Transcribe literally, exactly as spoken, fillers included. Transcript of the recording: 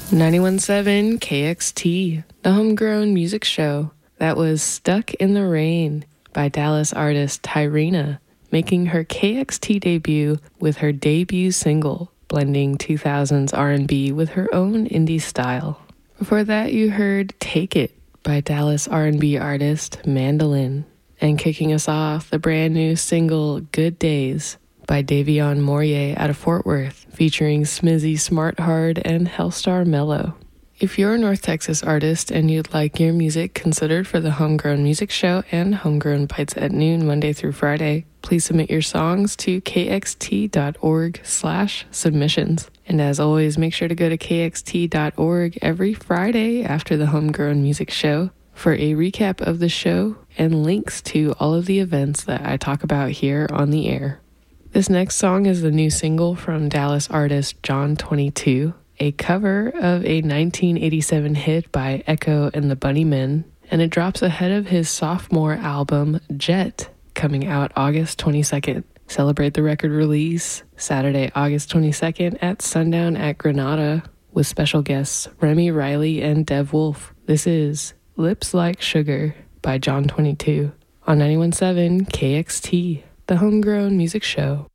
ninety-one point seven K X T, the homegrown music show. That was Stuck in the Rain by Dallas artist Tyrena, making her K X T debut with her debut single, blending two thousands R and B with her own indie style. Before that, you heard Take It by Dallas R and B artist Mandolin. And kicking us off, the brand new single Good Days by Davion Mourier out of Fort Worth, featuring Smizzy Smarthard and Hellstar Mellow. If you're a North Texas artist and you'd like your music considered for the Homegrown Music Show and Homegrown Bites at Noon Monday through Friday, please submit your songs to kxt.org slash submissions. And as always, make sure to go to kxt dot org every Friday after the Homegrown Music Show for a recap of the show and links to all of the events that I talk about here on the air. This next song is the new single from Dallas artist John twenty-two, a cover of a nineteen eighty-seven hit by Echo and the Bunnymen, and it drops ahead of his sophomore album, Jet, coming out August twenty-second. Celebrate the record release Saturday, August twenty-second at Sundown at Granada with special guests Remy Riley and Dev Wolf. This is Lips Like Sugar by John twenty-two on ninety-one point seven K X T, the homegrown music show.